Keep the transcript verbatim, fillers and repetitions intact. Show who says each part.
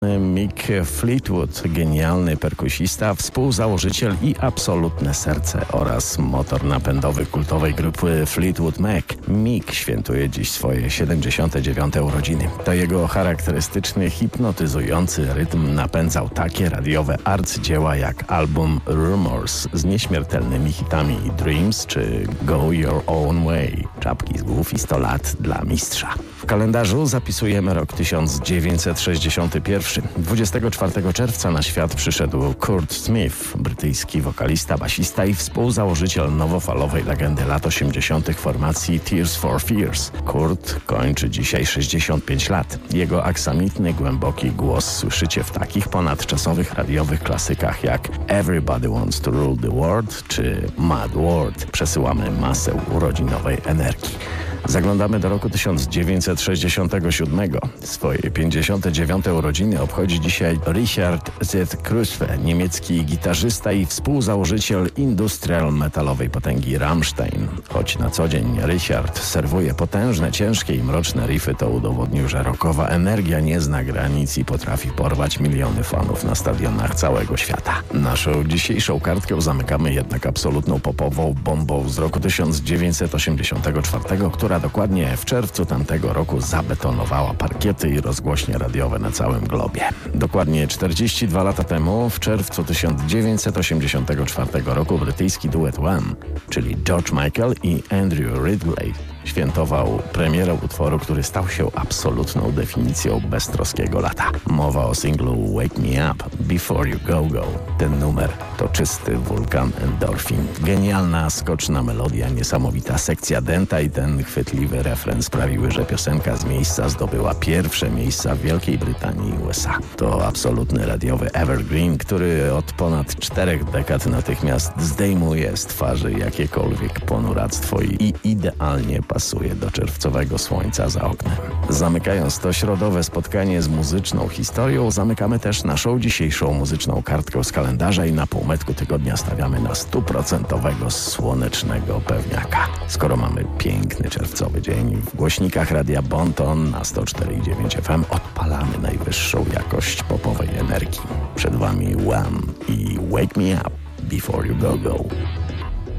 Speaker 1: Mick Fleetwood, genialny perkusista, współzałożyciel i absolutne serce oraz motor napędowy kultowej grupy Fleetwood Mac. Mick świętuje dziś swoje siedemdziesiąte dziewiąte urodziny. To jego charakterystyczny, hipnotyzujący rytm napędzał takie radiowe arcydzieła jak album Rumors z nieśmiertelnymi hitami Dreams czy Go Your Own Way. Czapki z głów i sto lat dla mistrza. W kalendarzu zapisujemy rok tysiąc dziewięćset sześćdziesiąty pierwszy. dwudziestego czwartego czerwca na świat przyszedł Kurt Smith, brytyjski wokalista, basista i współzałożyciel nowofalowej legendy lat osiemdziesiątych formacji Tears for Fears. Kurt kończy dzisiaj sześćdziesiąt pięć lat. Jego aksamitny, głęboki głos słyszycie w takich ponadczasowych radiowych klasykach jak Everybody Wants to Rule the World czy Mad World. Przesyłamy masę urodzinowej energii. Zaglądamy do roku tysiąc dziewięćset sześćdziesiątego siódmego. Swoje pięćdziesiąte dziewiąte urodziny obchodzi dzisiaj Richard Z. Kruspe, niemiecki gitarzysta i współzałożyciel industrial metalowej potęgi Rammstein. Choć na co dzień Richard serwuje potężne, ciężkie i mroczne riffy, to udowodnił, że rockowa energia nie zna granic i potrafi porwać miliony fanów na stadionach całego świata. Naszą dzisiejszą kartkę zamykamy jednak absolutną popową bombą z roku tysiąc dziewięćset osiemdziesiątego czwartego, która dokładnie w czerwcu tamtego roku zabetonowała parkiety i rozgłośnie radiowe na całym globie. Dokładnie czterdzieści dwa lata temu, w czerwcu tysiąc dziewięćset osiemdziesiątego czwartego roku, brytyjski duet Wham, czyli George Michael i Andrew Ridgeley, świętował premierę utworu, który stał się absolutną definicją beztroskiego lata. Mowa o singlu Wake Me Up Before You Go Go. Ten numer to czysty wulkan endorfin. Genialna, skoczna melodia, niesamowita sekcja dęta i ten chwytliwy refren sprawiły, że piosenka z miejsca zdobyła pierwsze miejsca w Wielkiej Brytanii i U S A. To absolutny radiowy evergreen, który od ponad czterech dekad natychmiast zdejmuje z twarzy jakiekolwiek ponuractwo i idealnie pasuje do czerwcowego słońca za oknem. Zamykając to środowe spotkanie z muzyczną historią, zamykamy też naszą dzisiejszą muzyczną kartkę z kalendarza i na półmetku tygodnia stawiamy na stuprocentowego słonecznego pewniaka. Skoro mamy piękny czerwcowy dzień, w głośnikach radia Bonton na sto cztery i dziewięć F M odpalamy najwyższą jakość popowej energii. Przed Wami Wham i Wake Me Up Before You Go Go.